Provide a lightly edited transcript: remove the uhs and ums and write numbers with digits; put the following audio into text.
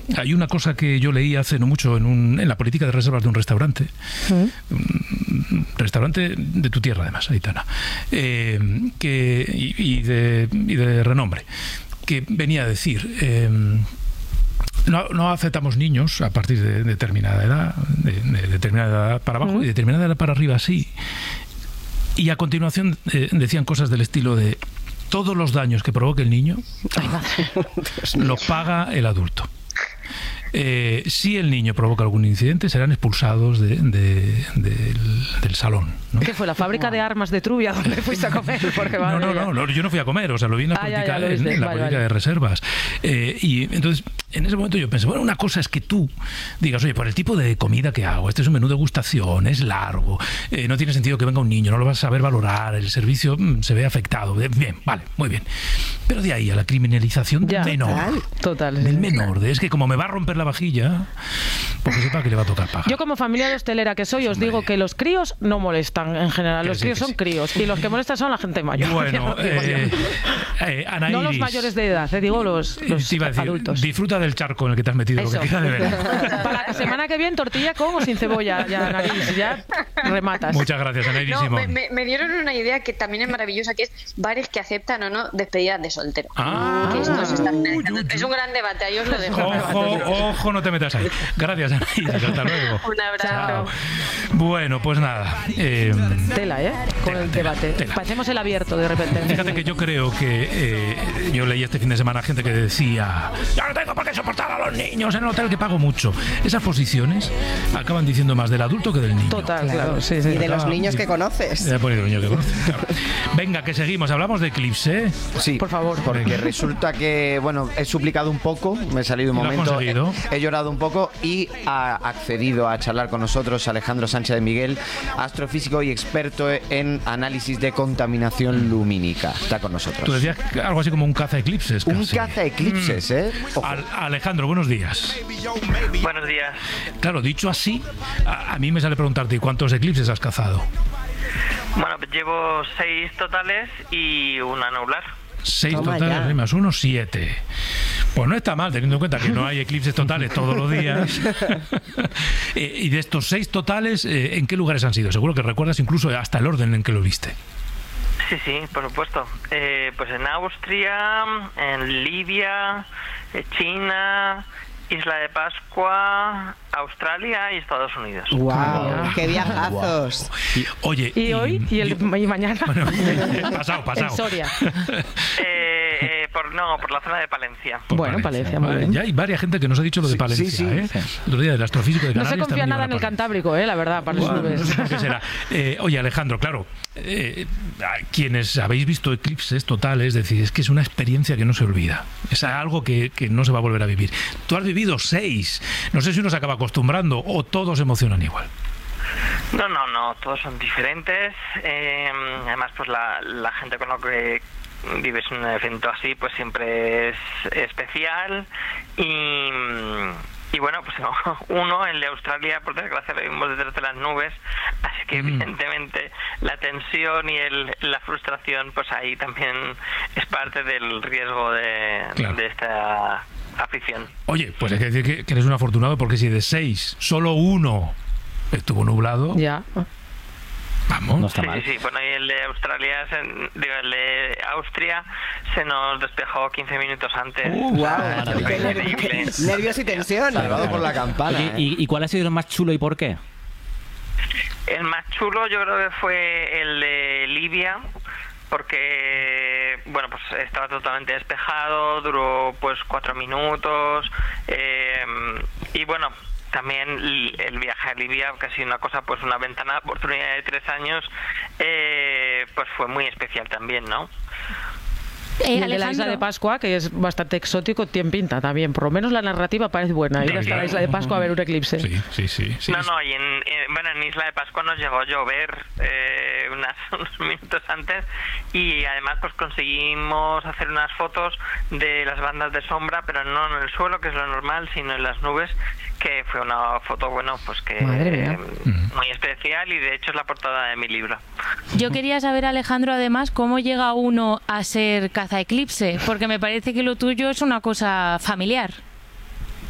hay una cosa que yo leí hace no mucho en la política de reservas de un restaurante, un restaurante de tu tierra además, Aitana, y de renombre, que venía a decir... No aceptamos niños a partir de determinada edad, de determinada edad para abajo y determinada edad para arriba, sí. Y a continuación decían cosas del estilo de todos los daños que provoque el niño los paga el adulto. Si el niño provoca algún incidente, serán expulsados del salón, ¿no? ¿Qué fue, la fábrica de armas de Trubia donde fuiste a comer? Porque no, yo no fui a comer, o sea, lo vi en la política, política de reservas. Y entonces, en ese momento yo pensé, bueno, una cosa es que tú digas, oye, por el tipo de comida que hago, este es un menú de degustación, es largo, no tiene sentido que venga un niño, no lo vas a saber valorar, el servicio se ve afectado. Bien, vale, muy bien. Pero de ahí a la criminalización del menor. Total. Del menor, es que como me va a romper la vajilla, porque sepa que le va a tocar pagar. Yo como familia de hostelera que soy, os digo que los críos no molestan en general. Los críos son críos y los que molestan son la gente mayor. Bueno, Ana Iris, no los mayores de edad, digo los adultos. Disfruta del charco en el que te has metido, lo que queda de verano. Para la semana que viene, tortilla con o sin cebolla, ya Ana Iris, ya rematas. Muchas gracias, Ana Iris. No, me dieron una idea que también es maravillosa, que es bares que aceptan o no despedidas de soltero. Que esto se está finalizando. Es un gran debate, ahí os lo dejo. Ojo, no te metas ahí. Gracias, Ana Iris, hasta luego. Un abrazo. Chao. Bueno, pues nada. Tela, con el debate. Pasemos el abierto de repente. Fíjate que yo creo que yo leí este fin de semana gente que decía, ya no tengo por qué soportar a los niños en el hotel que pago mucho. Esas posiciones acaban diciendo más del adulto que del niño. Total, claro. Sí. Y de los niños que conoces. De los niños que conoces, claro. Venga, que seguimos. Hablamos de Eclipse. Sí, por favor. Porque resulta que, bueno, he suplicado un poco, me he salido un momento, he llorado un poco y ha accedido a charlar con nosotros Alejandro Sánchez de Miguel, astrofísico y experto en análisis de contaminación lumínica. Está con nosotros. Tú decías algo así como un caza-eclipses. Un caza-eclipses, Alejandro, buenos días. Buenos días. Claro, dicho así, a mí me sale preguntarte, ¿cuántos eclipses has cazado? Bueno, pues llevo 6 totales y un anular. 6 totales, más 1, 7. Pues no está mal, teniendo en cuenta que no hay eclipses totales todos los días. Y de estos 6 totales, ¿en qué lugares han sido? Seguro que recuerdas incluso hasta el orden en que lo viste. Sí, por supuesto. Pues en Austria, en Libia, China, Isla de Pascua, Australia y Estados Unidos. ¡Wow! ¡Qué viajazos! Wow. Oye, ¿Y hoy? ¿Y mañana? Bueno, pasado. En Soria. Por la zona de Palencia. Palencia, muy bien. Ya hay varias gente que nos ha dicho lo de Palencia. Sí. El otro día del astrofísico de Canarias. No se confía nada en el Cantábrico, la verdad, para los nubes. No sé por qué será. Oye, Alejandro, claro, quienes habéis visto eclipses totales, decís, es que es una experiencia que no se olvida. Es algo que no se va a volver a vivir. Tú has vivido 6. No sé si uno se acaba acostumbrando o todos se emocionan igual. No, todos son diferentes. Además, pues la gente con la que vives un evento así, pues siempre es especial. Y bueno, pues uno, el de Australia, por desgracia lo vimos detrás de las nubes, así que evidentemente la tensión y la frustración, pues ahí también es parte del riesgo de esta afición. Oye, pues hay que decir que eres un afortunado, porque si de 6 solo 1 estuvo nublado, ya. Vamos. No está mal. Sí. Bueno, y el de el de Austria se nos despejó 15 minutos antes. Nervios y tensión. Salvado por la campana. Oye, ¿y cuál ha sido el más chulo y por qué? El más chulo yo creo que fue el de Libia, porque bueno, pues estaba totalmente despejado, duró pues 4 minutos, y bueno, también el viaje a Libia, que ha sido una cosa, pues una ventana de oportunidad de 3 años, pues fue muy especial también, ¿no? Y el de la Isla de Pascua, que es bastante exótico, tiene pinta también. Por lo menos la narrativa parece buena. Ir hasta la Isla de Pascua a ver un eclipse. Sí. No, y en Isla de Pascua nos llegó a llover unos minutos antes, y además pues conseguimos hacer unas fotos de las bandas de sombra, pero no en el suelo, que es lo normal, sino en las nubes, que fue una foto, bueno, pues que muy especial, y de hecho es la portada de mi libro. Yo quería saber, Alejandro, además, cómo llega uno a ser cazaeclipse, porque me parece que lo tuyo es una cosa familiar.